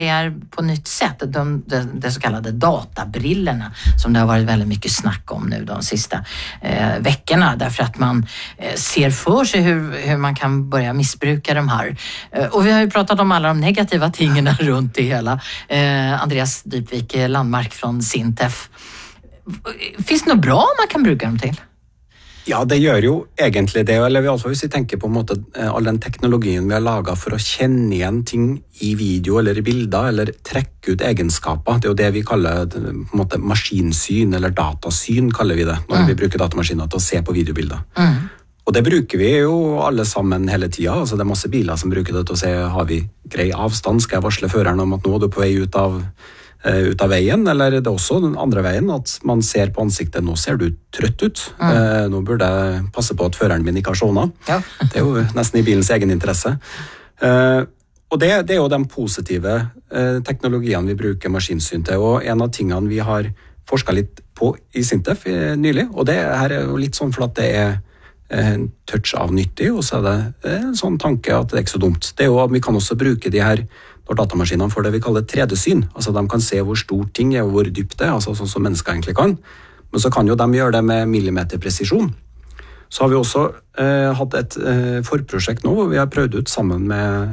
ser på nytt sätt de så kallade databrillorna som det har varit väldigt mycket snack om nu de sista veckorna, därför att man ser för sig hur man kan börja missbruka de här. Och vi har ju pratat om alla de negativa tingen runt det hela. Andreas Dybvik Landmark från Sintef. Finns det något bra man kan bruka dem till? Ja, det gjør jo egentlig det, eller i alle fall hvis vi tenker på en måte all den teknologien vi har laget for å kjenne igjen ting i video eller i bilder, eller trekke ut egenskaper. Det er jo det vi kaller på en måte maskinsyn, eller datasyn kaller vi det, når vi bruker datamaskiner til å se på videobilder. Og det bruker vi jo alle sammen hele tiden. Altså det er masse biler som bruker det til å se, har vi grei avstand, skal jeg varsle føreren om at nå er du på vei ut av veien, eller det er også den andre veien, at man ser på ansiktet, nå ser du trøtt ut, nå burde jeg passe på at føreren min ikke har sovnet. Ja. Det er jo nesten i bilens egen interesse. Og det er jo de positive teknologiene vi bruker maskinsyn til, og en av tingene vi har forsket litt på i Sintef nylig, og det her er jo litt sånn for at det er en touch av nyttig, og så er det en sånn tanke at det er ikke så dumt. Det er jo at vi kan også bruke de her når datamaskinene får det vi kaller 3D-syn, altså de kan se hvor stort ting er og hvor dypt det er, altså sånn som mennesker egentlig kan, men så kan jo de gjøre det med millimeterpresisjon. Så har vi også hatt et forprosjekt nå, hvor vi har prøvd ut sammen med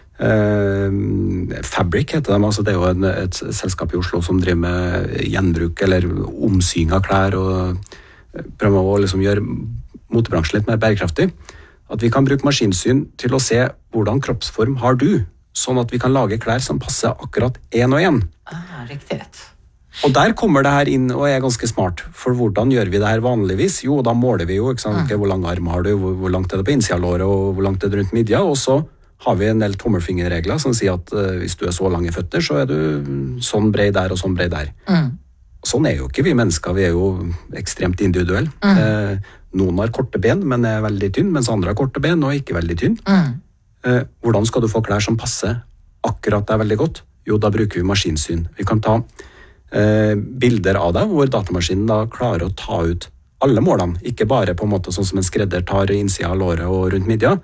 Fabric heter de, altså det er jo et selskap i Oslo som driver med gjenbruk eller omsying av klær og prøver å liksom gjøre motebransjen litt mer bærekraftig, at vi kan bruke maskinsyn til å se hvordan kroppsform har du, sånn at vi kan lage klær som passer akkurat en og en. Riktig. Og der kommer det her inn og er ganske smart, for hvordan gjør vi det her vanligvis? Jo, da måler vi jo, ikke sant? Okay, hvor lang arm har du, hvor langt er det på innsida av låret, og hvor langt er det rundt midja, og så har vi en del tommelfingerregler som sier at hvis du er så lang i føtter, så er du sånn bred der og sånn bred der. Sånn er jo ikke vi mennesker, vi er jo ekstremt individuelle. Noen har korte ben, men er veldig tynn, mens andre har korte ben og ikke veldig tynn. Hvordan skal du få klær som passer akkurat deg veldig godt? Jo, da bruker vi maskinsyn. Vi kan ta bilder av det, hvor datamaskinen da klarer å ta ut alle målene, ikke bare på en måte sånn som en skredder tar innsida av låret og rundt midja.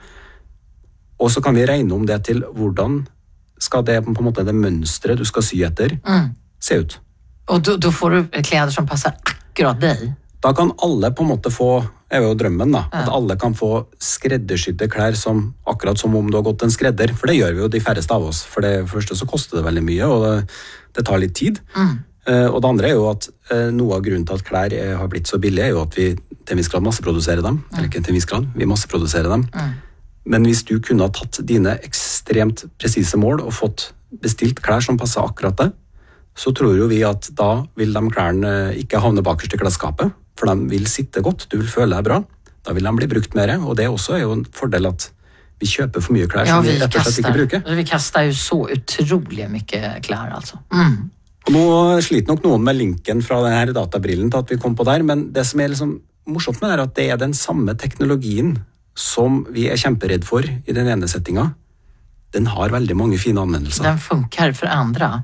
Og så kan vi regne om det til hvordan skal det på en måte det mønstret du skal sy etter se ut. Og da får du klær som passer akkurat deg? Da kan alle på en måte få, er jo drømmen da, at alle kan få skreddersydde klær som, akkurat som om du har gått en skredder, for det gjør vi jo de færreste av oss. For det første så koster det veldig mye, og det tar litt tid. Og det andre er jo at noe av grunnen til at klær har blitt så billige er jo at vi til en viss grad masseproduserer dem, eller ikke til en viss grad, vi masseproduserer dem. Men hvis du kunne ha tatt dine ekstremt presise mål og fått bestilt klær som passer akkurat det, så tror jo vi at da vil de klærne ikke havne bakerst i klesskapet, for de vil sitte godt, du vil føle deg bra, da vil de bli brukt mer, og det også er jo en fordel at vi kjøper for mye klær som vi rett og slett ikke bruker. Vi kaster jo så utrolig mye klær, altså. Og nå sliter nok noen med linken fra denne databrillen til at vi kom på der, men det som er liksom morsomt med det er at det er den samme teknologien som vi er kjemperedd for i den ene settingen. Den har väldigt många fina användelser. Den funkar för andra.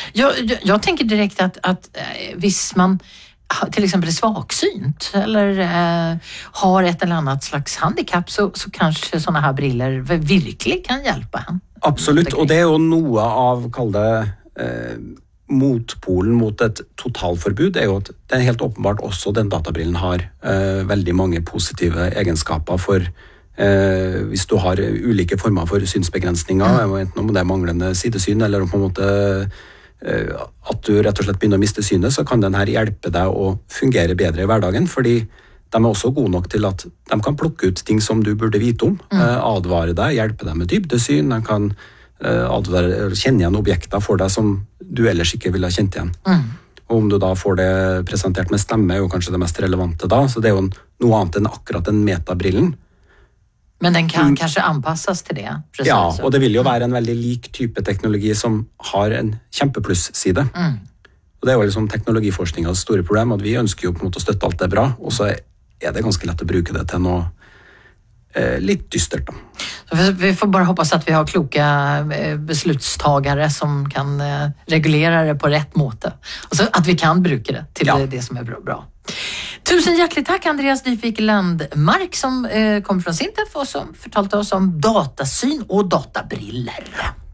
Jag tänker direkt att hvis man till exempel är svagsynt eller har ett eller annat slags handikapp så kanske såna här briller verkligen kan hjälpa en. Absolut, och det är ju något av kallade motpolen mot ett totalforbud är ju att det är helt uppenbart också den databrillen har väldigt många positiva egenskaper för hvis du har ulike former for synsbegrensninger, enten om det er manglende sidesyn eller på en måte at du rett og slett begynner å miste synet, så kan den her hjelpe deg å fungere bedre i hverdagen, fordi de er også gode nok til at de kan plukke ut ting som du burde vite om, advare deg, hjelpe deg med dybdesyn, de kan kjenne igjen objekter for deg som du ellers ikke ville ha kjent igjen. Og om du da får det presentert med stemme, er jo kanskje det mest relevante da, så det er jo noe annet enn akkurat den metabrillen. Men den kan kanske anpassas till det. Precis. Ja, och det vill ju vara en väldigt lik type teknologi som har en kjempeplusside. Och det är ju liksom teknologiforskningens stora problem att vi önskar ju på något att stötta allt det bra och så är det ganska lätt att bruka det till något lite dystert då. Så vi får bara hoppas att vi har kloka beslutstagare som kan reglera det på rätt måte. Och så att vi kan bruka det till det som är bra. Tusen hjärtligt tack Andreas Dybvik Landmark som kommer från Sintef och som fortalte oss om datasyn och databriller.